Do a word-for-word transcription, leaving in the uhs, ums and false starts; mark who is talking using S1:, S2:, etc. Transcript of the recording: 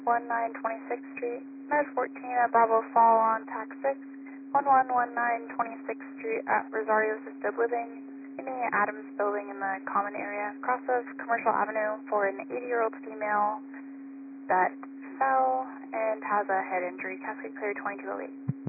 S1: nineteen twenty-sixth Street, Med fourteen at Bravo Fall on Tax six, eleven nineteen twenty-sixth Street at Rosario Assisted Living in the Adams Building in the common area, across of Commercial Avenue for an eighty-year-old female that fell and has a head injury. Cascade clear twenty-two oh eight.